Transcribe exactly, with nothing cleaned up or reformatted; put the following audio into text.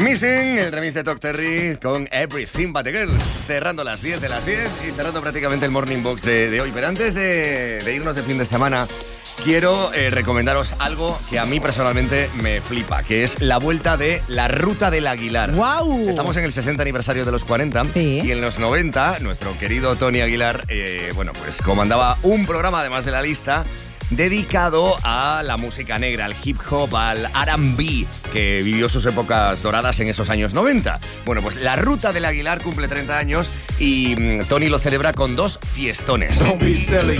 Missing, el remix de Tok Terry con Everything But The Girl, cerrando las diez de las diez y cerrando prácticamente el Morning Box de, de hoy. Pero antes de, de irnos de fin de semana, quiero eh, recomendaros algo que a mí personalmente me flipa, que es la vuelta de La Ruta del Aguilar. ¡Wow! Estamos en el sesenta aniversario de los cuarenta, sí. Y en los noventa, nuestro querido Tony Aguilar, eh, bueno, pues comandaba un programa, además de La Lista, dedicado a la música negra, al hip hop, al R and B, que vivió sus épocas doradas en esos años noventa. Bueno, pues La Ruta del Aguilar cumple treinta años y mmm, Tony lo celebra con dos fiestones. Don't be silly.